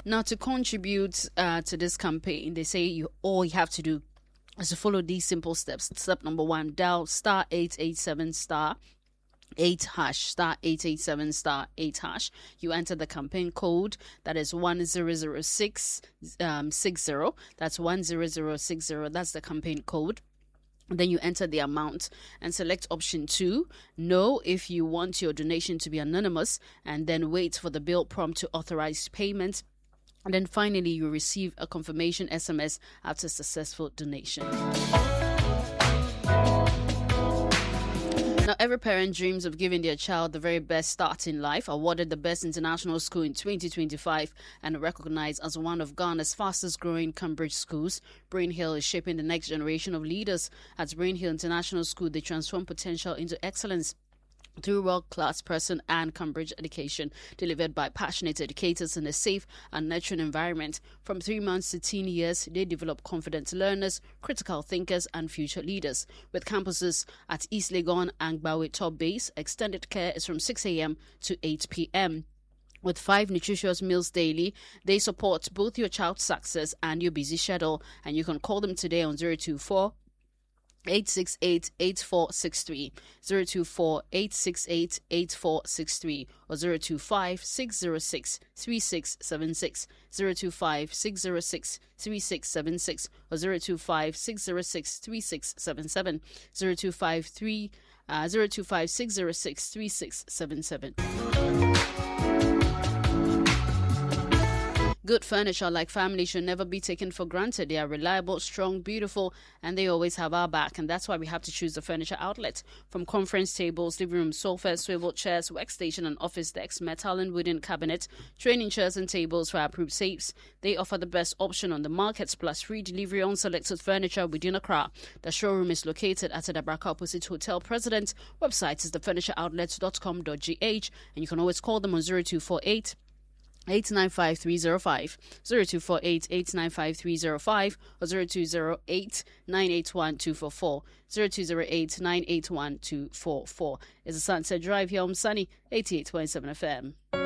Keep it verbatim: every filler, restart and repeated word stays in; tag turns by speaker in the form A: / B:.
A: Now, to contribute uh, to this campaign, they say you all you have to do is to follow these simple steps. Step number one, dial star eight eight seven star eight hash star eight eight seven star eight hash. You enter the campaign code, that is one zero zero six um, six zero. That's one zero zero six zero. That's the campaign code. Then you enter the amount and select option two, no, if you want your donation to be anonymous, and then wait for the bill prompt to authorize payment. And then finally, you receive a confirmation S M S after successful donation. Now, every parent dreams of giving their child the very best start in life. Awarded the best international school in twenty twenty-five and recognized as one of Ghana's fastest growing Cambridge schools, Brain Hill is shaping the next generation of leaders. At Brain Hill International School, they transform potential into excellence through world-class person and Cambridge education delivered by passionate educators in a safe and nurturing environment. From three months to teen years, they develop confident learners, critical thinkers, and future leaders. With campuses at East Legon and Bawe Top Base, extended care is from six a.m. to eight p.m. With five nutritious meals daily, they support both your child's success and your busy schedule. And you can call them today on zero two four eight six eight eight four six three, zero two four eight six eight eight four six three, or zero two five six zero six three six seven six, zero two five six zero six three six seven six, or zero two five six zero six three six seven seven, zero two five three uh, zero two five six zero six three six seven seven. Good furniture like family should never be taken for granted. They are reliable, strong, beautiful, and they always have our back. And that's why we have to choose the Furniture Outlet. From conference tables, living room sofas, swivel chairs, workstation and office desks, metal and wooden cabinets, training chairs and tables for approved safes, they offer the best option on the market, plus free delivery on selected furniture within Accra. The showroom is located at Adabraka opposite Hotel President. Website is the furniture outlet dot com dot g h, and you can always call them on zero two four eight eight nine five three zero five, zero two four eight eight nine five three zero five, or zero two zero eight nine eight one two four four, zero two zero eight nine eight one two four four. It's a Sunset Drive here on Sunny eighty-eight point seven F M.